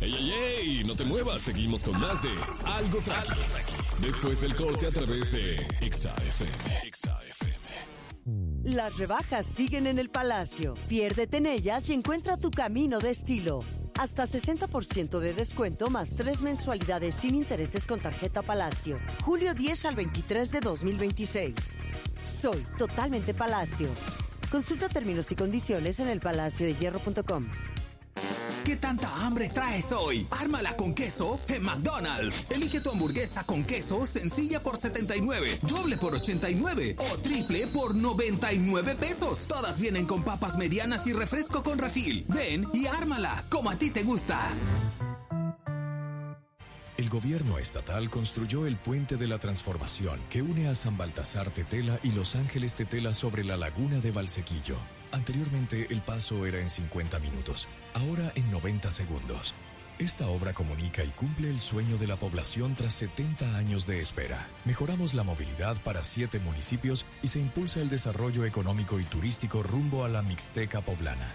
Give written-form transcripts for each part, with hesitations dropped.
¡Ey, ey, ey! No te muevas, seguimos con más de Algo Tranqui. Después del corte a través de Exa FM. Las rebajas siguen en el Palacio. Piérdete en ellas y encuentra tu camino de estilo. Hasta 60% de descuento más 3 mensualidades sin intereses con tarjeta Palacio. Julio 10 al 23 de 2026. Soy totalmente Palacio. Consulta términos y condiciones en elpalaciodehierro.com. ¿Qué tanta hambre traes hoy? Ármala con queso en McDonald's. Elige tu hamburguesa con queso sencilla por 79, doble por 89 o triple por 99 pesos. Todas vienen con papas medianas y refresco con refil. Ven y ármala como a ti te gusta. El gobierno estatal construyó el Puente de la Transformación que une a San Baltasar Tetela y Los Ángeles Tetela sobre la laguna de Valsequillo. Anteriormente el paso era en 50 minutos, ahora en 90 segundos. Esta obra comunica y cumple el sueño de la población tras 70 años de espera. Mejoramos la movilidad para 7 municipios y se impulsa el desarrollo económico y turístico rumbo a la Mixteca poblana.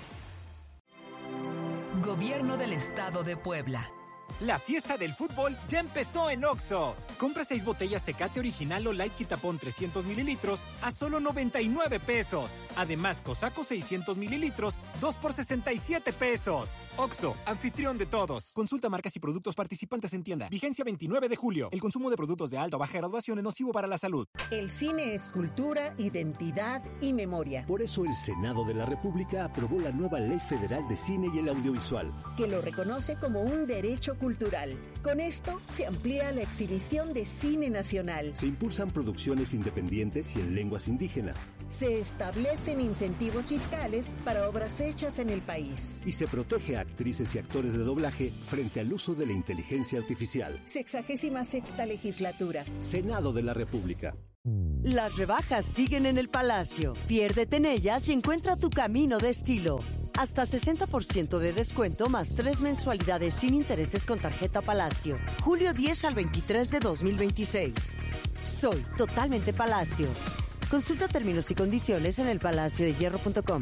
Gobierno del Estado de Puebla. La fiesta del fútbol ya empezó en Oxxo. Compra 6 botellas Tecate Original o Light Quitapón 300 mililitros a solo 99 pesos. Además, Cosaco 600 mililitros, 2 por 67 pesos. Oxxo, anfitrión de todos. Consulta marcas y productos participantes en tienda. Vigencia 29 de julio. El consumo de productos de alta o baja graduación es nocivo para la salud. El cine es cultura, identidad y memoria. Por eso el Senado de la República aprobó la nueva Ley Federal de Cine y el Audiovisual, que lo reconoce como un derecho cultural. Con esto se amplía la exhibición de cine nacional. Se impulsan producciones independientes y en lenguas indígenas. Se establecen incentivos fiscales para obras hechas en el país. Y se protege a actrices y actores de doblaje frente al uso de la inteligencia artificial. 66ª legislatura. Senado de la República. Las rebajas siguen en el Palacio. Piérdete en ellas y encuentra tu camino de estilo. Hasta 60% de descuento más 3 mensualidades sin intereses con tarjeta Palacio. Julio 10 al 23 de 2026. Soy totalmente Palacio. Consulta términos y condiciones en elpalaciodehierro.com.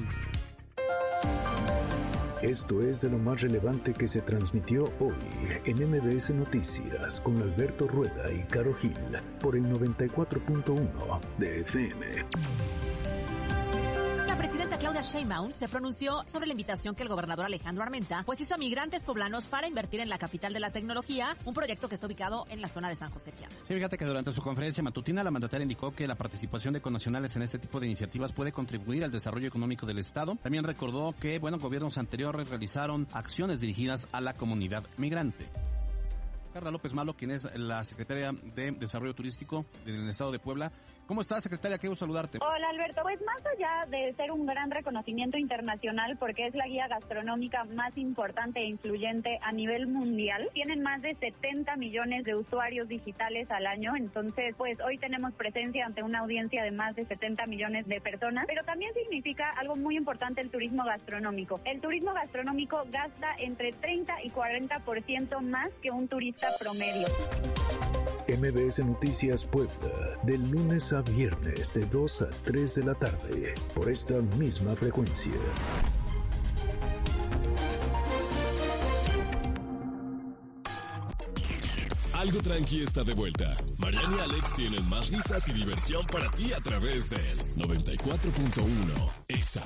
Esto es de lo más relevante que se transmitió hoy en MBS Noticias con Alberto Rueda y Caro Gil por el 94.1 de FM. La presidenta Claudia Sheinbaum se pronunció sobre la invitación que el gobernador Alejandro Armenta hizo a migrantes poblanos para invertir en la capital de la tecnología, un proyecto que está ubicado en la zona de San José Chiapas. Sí, fíjate que durante su conferencia matutina la mandataria indicó que la participación de connacionales en este tipo de iniciativas puede contribuir al desarrollo económico del Estado. También recordó que, gobiernos anteriores realizaron acciones dirigidas a la comunidad migrante. Carla López Malo, quien es la secretaria de Desarrollo Turístico del Estado de Puebla. ¿Cómo estás, secretaria? Qué gusto saludarte. Hola, Alberto. Pues más allá de ser un gran reconocimiento internacional, porque es la guía gastronómica más importante e influyente a nivel mundial, tienen más de 70 millones de usuarios digitales al año, entonces pues hoy tenemos presencia ante una audiencia de más de 70 millones de personas, pero también significa algo muy importante el turismo gastronómico. El turismo gastronómico gasta entre 30 y 40% más que un turista promedio. MBS Noticias Puebla, del lunes a viernes de 2 a 3 de la tarde, por esta misma frecuencia. Algo Tranqui está de vuelta. Mariana y Alex tienen más risas y diversión para ti a través del 94.1 Exa